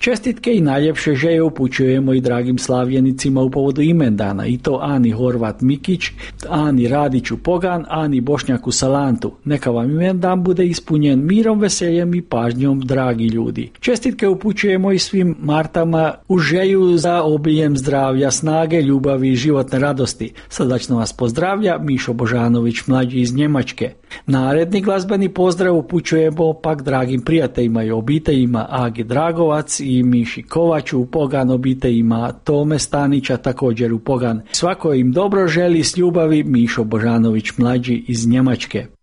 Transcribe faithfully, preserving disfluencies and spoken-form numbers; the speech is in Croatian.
Čestitke i najljepše želje upućujemo i dragim slavljenicima u povodu imendana, i to Ani Horvat Mikić, Ani Radiću Pogan, Ani Bošnjaku Salantu. Neka vam imendan bude ispunjen mirom, veseljem i pažnjom, dragi ljudi. Čestitke upućujemo i svim Martama u želju za obiljem zdravlja, snage, ljubavi i životne radosti. Srdačno vas pozdravlja Mišo Božanović mlađi iz Njemačke. Naredni glazbeni pozdrav upućujemo pak dragim prijateljima i obiteljima Agi Dragovac i Miši Kovaču u Pogan, obiteljima Tome Stanića također u Pogan. Svako im dobro želi s ljubavi, Mišo Božanović mlađi iz Njemačke.